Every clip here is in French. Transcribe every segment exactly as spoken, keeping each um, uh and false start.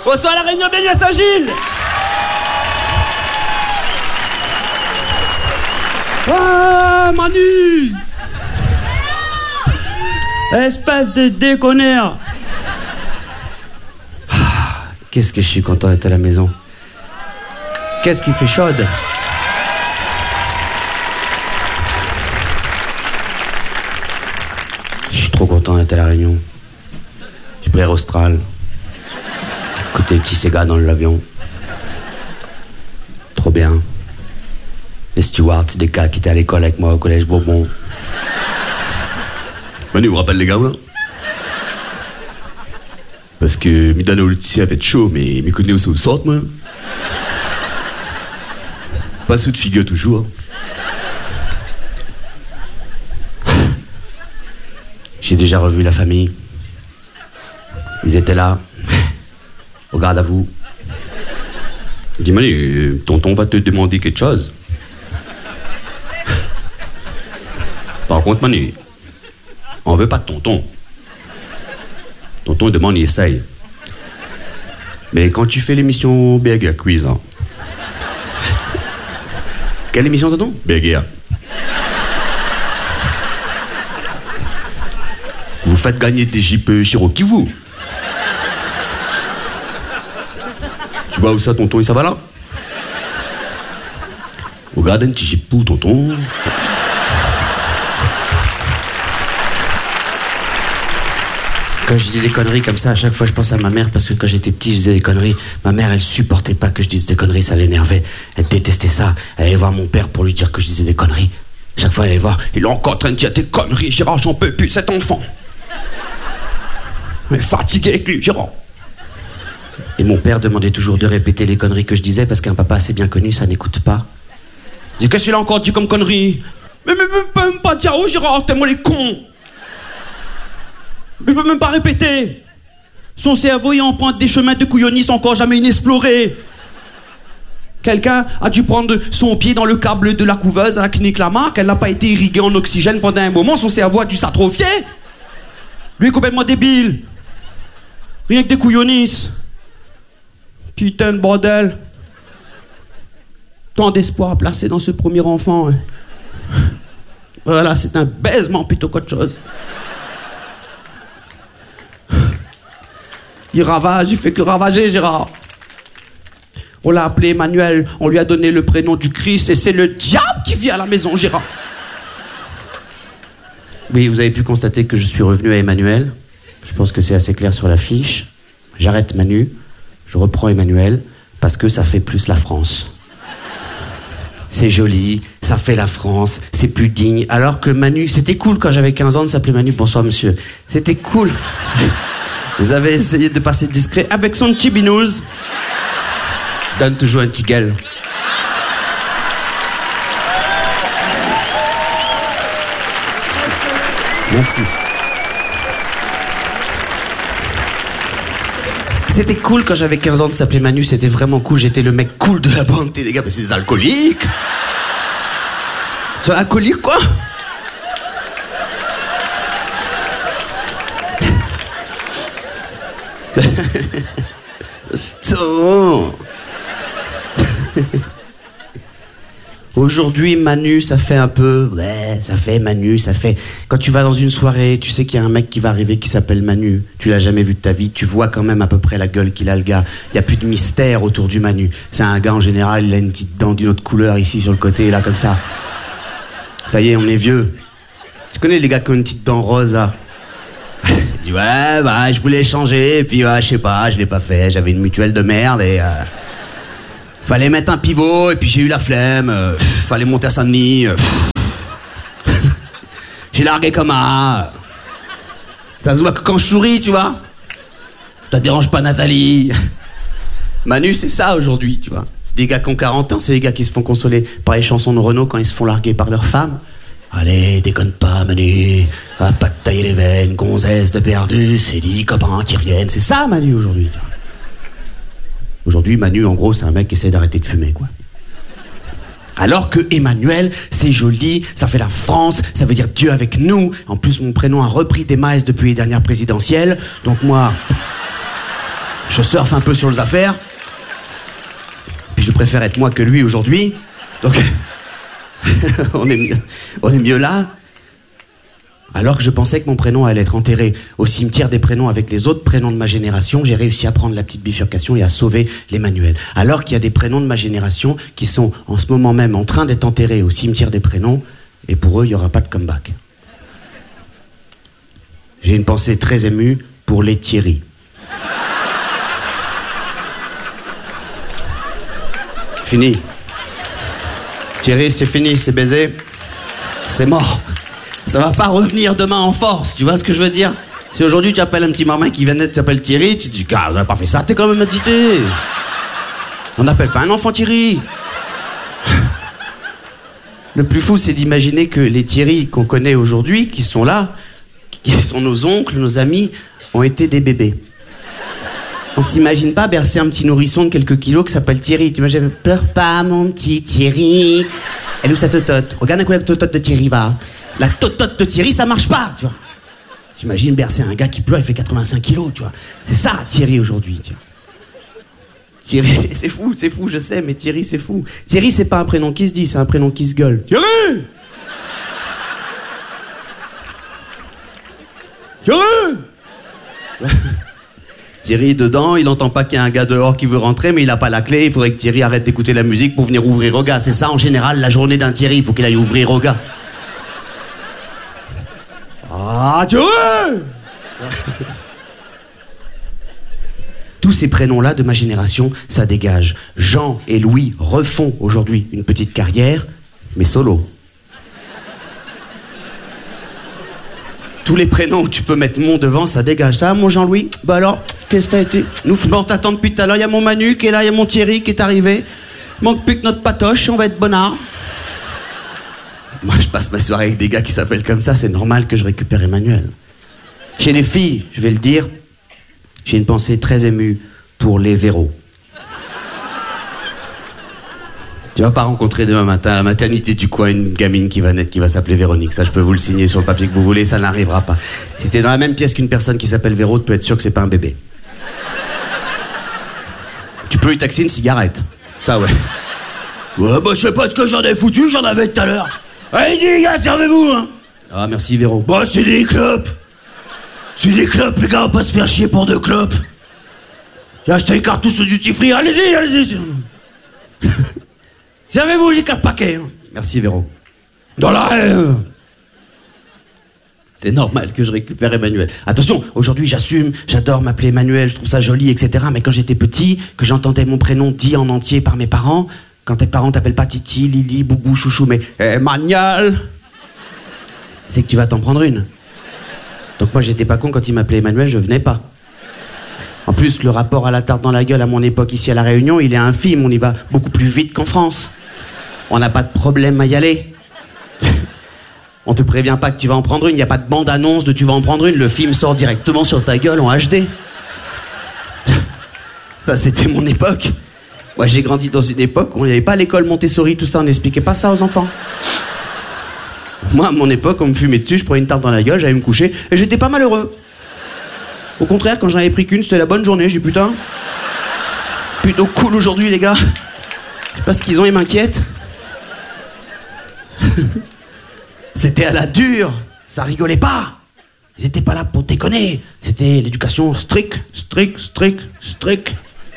Bonsoir la Réunion, bienvenue à Saint-Gilles. Ah, Manu. Espèce de déconneur. Ah, qu'est-ce que je suis content d'être à la maison. Qu'est-ce qui fait chaude. Je suis trop content d'être à la Réunion. Du Air Austral. Côté petit Sega dans l'avion. Trop bien. Les stewards, c'est des gars qui étaient à l'école avec moi au collège Bourbon. Manu, vous rappelle les gars, là? Parce que Midano le tissu avait chaud, mais me connaît aussi au sort, moi. Pas sous de figure toujours. J'ai déjà revu la famille. Ils étaient là. Au garde à vous. Dis Manu, tonton va te demander quelque chose. Par contre, Manu, on veut pas de tonton. Tonton demande, il essaye. Mais quand tu fais l'émission B G A Quiz, hein. Quelle émission, tonton? B G A. Vous faites gagner des Jeeps Cherokee, vous. Tu vois où ça, tonton, et ça va là? Regarde un petit Jeep pour tonton. Quand je dis des conneries comme ça, à chaque fois je pense à ma mère parce que quand j'étais petit, je disais des conneries. Ma mère, elle supportait pas que je dise des conneries, ça l'énervait. Elle détestait ça. Elle allait voir mon père pour lui dire que je disais des conneries. Chaque fois, elle allait voir. Il est encore en train de dire des conneries, Gérard, j'en peux plus, cet enfant. Mais fatigué avec lui, Gérard. Et mon père demandait toujours de répéter les conneries que je disais parce qu'un papa assez bien connu, ça n'écoute pas. Il dit, qu'est-ce qu'il a encore dit comme conneries? Mais mais mais même pas dire, oh Gérard, t'es moi les cons. Mais il peut même pas répéter. Son cerveau il emprunte des chemins de couillonnistes encore jamais inexplorés. Quelqu'un a dû prendre son pied dans le câble de la couveuse à la clinique Lamarck. Elle n'a pas été irriguée en oxygène pendant un moment. Son cerveau a dû s'atrophier. Lui est complètement débile. Rien que des couillonnistes. Putain de bordel. Tant d'espoir placé dans ce premier enfant. Voilà, c'est un baisement plutôt qu'autre chose. Il ravage, il fait que ravager, Gérard. On l'a appelé Emmanuel, on lui a donné le prénom du Christ et c'est le diable qui vit à la maison, Gérard. Oui, vous avez pu constater que je suis revenu à Emmanuel. Je pense que c'est assez clair sur l'affiche. J'arrête Manu, je reprends Emmanuel, parce que ça fait plus la France. C'est joli, ça fait la France, c'est plus digne. Alors que Manu, c'était cool quand j'avais quinze ans de s'appeler Manu. Bonsoir monsieur. C'était cool. Vous avez essayé de passer discret avec son petit binouze. Donne toujours un petit gueule. Merci. C'était cool quand j'avais quinze ans de s'appeler Manu, c'était vraiment cool. J'étais le mec cool de la bande. Les gars, mais c'est des alcooliques. C'est un alcoolique, quoi. Aujourd'hui, Manu, ça fait un peu... Ouais, ça fait Manu, ça fait... Quand tu vas dans une soirée, tu sais qu'il y a un mec qui va arriver qui s'appelle Manu. Tu l'as jamais vu de ta vie, tu vois quand même à peu près la gueule qu'il a, le gars. Il n'y a plus de mystère autour du Manu. C'est un gars, en général, il a une petite dent d'une autre couleur ici, sur le côté, là, comme ça. Ça y est, on est vieux. Tu connais les gars qui ont une petite dent rose, là? Il dit, ouais, bah, je voulais changer, et puis, ouais, je sais pas, je l'ai pas fait. J'avais une mutuelle de merde, et... Euh... Fallait mettre un pivot, et puis j'ai eu la flemme. Euh, fallait monter à Saint-Denis. Euh, j'ai largué comme un... Ça se voit que quand je souris, tu vois. Ça dérange pas Nathalie. Manu, c'est ça aujourd'hui, tu vois. C'est des gars qui ont quarante ans, c'est des gars qui se font consoler par les chansons de Renaud quand ils se font larguer par leurs femmes. Allez, déconne pas, Manu. Va pas te tailler les veines, gonzesse de perdu, c'est dix copains qui reviennent. C'est ça, Manu, aujourd'hui, tu vois. Aujourd'hui, Manu, en gros, c'est un mec qui essaie d'arrêter de fumer, quoi. Alors que Emmanuel, c'est joli, ça fait la France, ça veut dire Dieu avec nous. En plus, mon prénom a repris des miles depuis les dernières présidentielles. Donc moi... Je surfe un peu sur les affaires. Puis je préfère être moi que lui aujourd'hui. Donc, on, est mieux, on est mieux là. Alors que je pensais que mon prénom allait être enterré au cimetière des prénoms avec les autres prénoms de ma génération, j'ai réussi à prendre la petite bifurcation et à sauver l'Emmanuel. Alors qu'il y a des prénoms de ma génération qui sont en ce moment même en train d'être enterrés au cimetière des prénoms, et pour eux, il n'y aura pas de comeback. J'ai une pensée très émue pour les Thierry. Fini. Thierry, c'est fini, c'est baisé. C'est mort. Ça va pas revenir demain en force, tu vois ce que je veux dire? Si aujourd'hui tu appelles un petit marin qui vient d'être, s'appelle Thierry, tu te dis, gars, on n'a pas fait ça, t'es quand même agité. On n'appelle pas un enfant Thierry. Le plus fou, c'est d'imaginer que les Thierry qu'on connaît aujourd'hui, qui sont là, qui sont nos oncles, nos amis, ont été des bébés. On s'imagine pas bercer un petit nourrisson de quelques kilos qui s'appelle Thierry. Tu imagines, pleure pas mon petit Thierry. Elle est où sa totote? Regarde un coup la totote de Thierry va. La totote de Thierry, ça marche pas, tu vois. T'imagines bercer un gars qui pleure, il fait quatre-vingt-cinq kilos, tu vois. C'est ça, Thierry, aujourd'hui, tu vois. Thierry, c'est fou, c'est fou, je sais, mais Thierry, c'est fou. Thierry, c'est pas un prénom qui se dit, c'est un prénom qui se gueule. Thierry! Thierry! Thierry, dedans, il entend pas qu'il y a un gars dehors qui veut rentrer, mais il a pas la clé. Il faudrait que Thierry arrête d'écouter la musique pour venir ouvrir au gars. C'est ça, en général, la journée d'un Thierry. Il faut qu'il aille ouvrir au gars. Ah, Thierry! Tous ces prénoms-là de ma génération, ça dégage. Jean et Louis refont aujourd'hui une petite carrière, mais solo. Tous les prénoms où tu peux mettre mon devant, ça dégage. Ça, mon Jean-Louis? Bah alors, qu'est-ce que t'as été? Nous, on t'attend depuis tout à l'heure. Il y a mon Manu qui est là, il y a mon Thierry qui est arrivé. Manque plus que notre patoche, on va être bonnard. Moi, je passe ma soirée avec des gars qui s'appellent comme ça, c'est normal que je récupère Emmanuel. Chez les filles, je vais le dire, j'ai une pensée très émue pour les Véro. Tu vas pas rencontrer demain matin à la maternité du coin une gamine qui va naître, qui va s'appeler Véronique. Ça, je peux vous le signer sur le papier que vous voulez, ça n'arrivera pas. Si t'es dans la même pièce qu'une personne qui s'appelle Véro, tu peux être sûr que c'est pas un bébé. Tu peux lui taxer une cigarette. Ça, ouais. Ouais, bah, je sais pas ce que j'en ai foutu, j'en avais tout à l'heure. Allez-y, gars, servez-vous, hein. Ah, merci, Véro. Bah, c'est des clopes. C'est des clopes, les gars, on va pas se faire chier pour deux clopes. J'ai acheté les cartouches au duty free, allez-y, allez-y. Servez-vous, j'ai quatre paquets. Hein. Merci, Véro. Dans la haine. C'est normal que je récupère Emmanuel. Attention, aujourd'hui, j'assume, j'adore m'appeler Emmanuel, je trouve ça joli, et cetera. Mais quand j'étais petit, que j'entendais mon prénom dit en entier par mes parents, quand tes parents t'appellent pas Titi, Lily, Boubou, Chouchou, mais Emmanuel, c'est que tu vas t'en prendre une. Donc moi, j'étais pas con quand il m'appelait Emmanuel, je venais pas. En plus, le rapport à la tarte dans la gueule à mon époque ici à La Réunion, il est infime, on y va beaucoup plus vite qu'en France. On n'a pas de problème à y aller. On te prévient pas que tu vas en prendre une, il n'y a pas de bande-annonce de tu vas en prendre une, le film sort directement sur ta gueule en H D. Ça, c'était mon époque. Moi, j'ai grandi dans une époque où on n'y avait pas l'école Montessori, tout ça, on n'expliquait pas ça aux enfants. Moi, à mon époque, on me fumait dessus, je prenais une tarte dans la gueule, j'allais me coucher, et j'étais pas malheureux. Au contraire, quand j'en avais pris qu'une, c'était la bonne journée, j'ai dit putain. Plutôt cool aujourd'hui, les gars. Je sais pas ce qu'ils ont, ils m'inquiètent. C'était à la dure, ça rigolait pas. Ils étaient pas là pour déconner. C'était l'éducation stricte, stricte, stricte, stricte.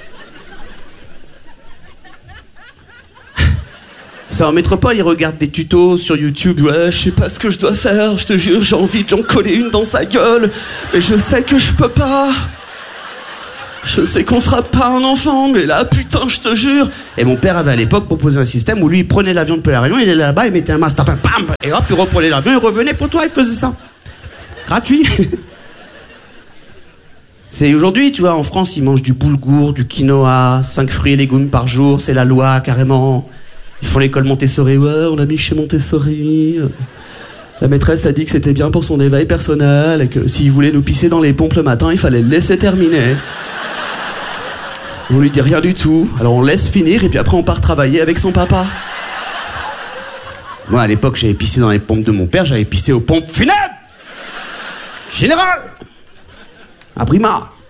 Ça, en métropole, ils regardent des tutos sur YouTube. Ouais, je sais pas ce que je dois faire, je te jure, j'ai envie de lui en coller une dans sa gueule. Mais je sais que je peux pas. Je sais qu'on fera pas un enfant, mais là, putain, je te jure. Et mon père avait à l'époque proposé un système où lui, il prenait l'avion depuis La Réunion, il allait là-bas, il mettait un masque, pam, et hop, il reprenait l'avion, il revenait pour toi, il faisait ça. Gratuit. C'est aujourd'hui, tu vois, en France, ils mangent du boulgour, du quinoa, cinq fruits et légumes par jour, c'est la loi, carrément. Ils font l'école Montessori, ouais, on a mis chez Montessori. La maîtresse a dit que c'était bien pour son éveil personnel et que s'il voulait nous pisser dans les pompes le matin, il fallait le laisser terminer. On lui dit rien du tout, alors on laisse finir et puis après on part travailler avec son papa. Moi à l'époque j'avais pissé dans les pompes de mon père, j'avais pissé aux pompes funèbres. Général. À Brima.